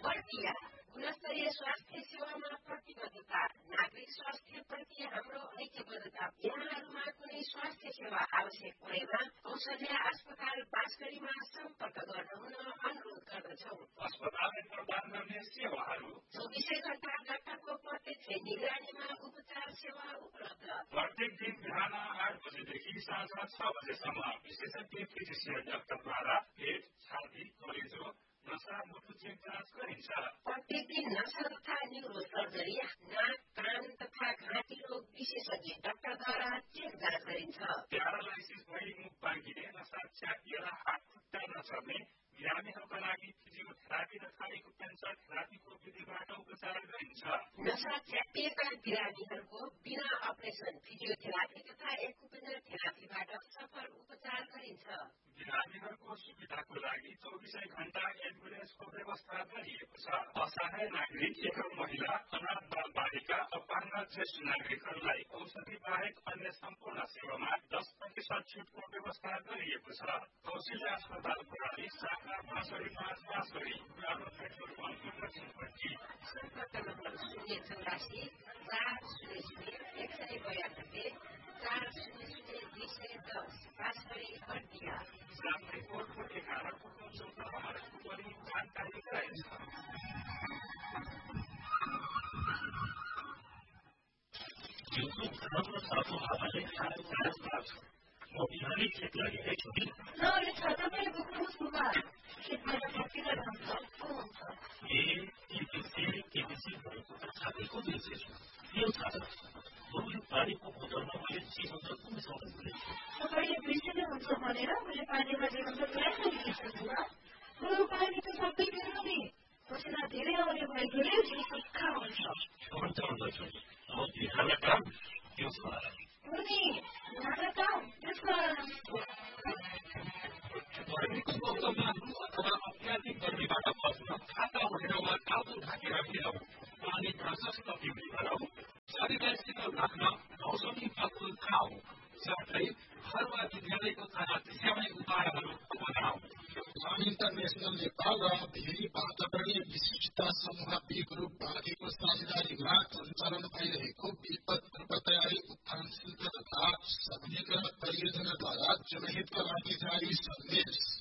वर्तिया गुणस्तरीय स्वास्थ्य सेवामा प्रतिबद्धता नागरिक स्वास्थ्य प्रति हाम्रो ऐक्यबद्धता। यहाँहरूमा कुनै स्वास्थ्य सेवा आवश्यक परेमा कौशल्या अस्पताल बाँसगढीमा सम्पर्क गर्न हुन अनुरोध गर्दछौ। अस्पतालले प्रदान गर्ने सेवाहरू 24 घण्टा डाक्टरको प्रत्यक्ष निगरानीमा उपचार सेवा उपलब्ध। प्रत्येक दिन बिहान 8 बजेदेखि साँझ 6 बजेसम्म विशेषज्ञ फिजिसियन डाक्टरद्वारा पेट, छाती, कलेजो, नसा, मुटु चेक जाँच गरिन्छ। प्रत्येक दिन नसा तथा न्युरो सर्जरी, नाक, कान तथा घाँटी रोग विशेषज्ञ डाक्टरद्वारा चेक जाँच गरिन्छ। प्यारालाइसिस भई मुख बाँकिने, नसा च्यापिएर हात खुट्टा नचल्ने बिरामीहरूका लागि फिजियोथेरापी तथा एक्युपेन्सर थेरापीको विधिबाट उपचार गरिन्छ। नसा च्यापिएका बिरामीहरूको बिना अपरेसन फिजियोथेरापी तथा एक्युपेन्सर थेरापीबाट सफल उपचार गरिन्छ। बिरामीहरूको सुविधाको लागि 24 घण्टा एम्बुलेन्सको व्यवस्था गरिएको छ। असहाय नागरिक, एकल महिला, अनाथ बाल बालिका, अपाङ्ग ज्येष्ठ नागरिकहरूलाई औषधि बाहेक अन्य सम्पूर्ण सेवामा 10% छुटको व्यवस्था गरिएको छ। कौशल्या अस्पताल प्रणाली शाखा बाँसगढीमा बाँसगढी पुरानो पेट्रोल पम्पको पश्चिमपट्टि। सम्पर्क नम्बर 084 400 192 400 बाँसगढी वर्तिया। साथै कोटको 11 को चौताराहरूको पनि जानकारी गराइन्छ। तातो हावाले खाएको खास लाग्छ। म बिहानै खेत लागिरहेको छु कि नले छाता पनि बोक्नुहोस् बुबा, खेतमा त कतिका हुन्छ। केबिसी भएको त छातेको बिर्सेछु। यो छाता यो पानीको बोतलमा मैले चिसो कुन सबै भुलेछु। तपाईँले बिर्सिनु हुन्छ भनेर मैले पानीमा दिनु त ल्याइसकेकी छु बुबा। यो पानी त सबै दिनु नि, पसिना धेरै आउने भएकोले सुक्खा हुन्छ। चल्दछु अब बिहान काम त्यसको आराम। उनी बिहान काम त्यसको आराम। गर्मीको मौसममा अथवा अत्याधिक गर्मीबाट बस्न छाता ओढेर वा टाउको ढाकेर हिँडौ। पानी प्रशस्त पिउने गरौ। शरीरलाई शीतल राख्न मौसमी फलफुल खाऊ। साथै घर वा विद्यालयको छायामै उपायहरू अपनाऊ। इन्टरनेशनल नेपाल र भेरी वातावरणीय विशिष्टता समूह बी ग्रुप बाँकीको साझेदारीमा सञ्चालन भइरहेको विपद पूर्व तयारी उत्थान शुल्क तथा संहिता परियोजनाद्वारा जनहितका लागि जारी सन्देश।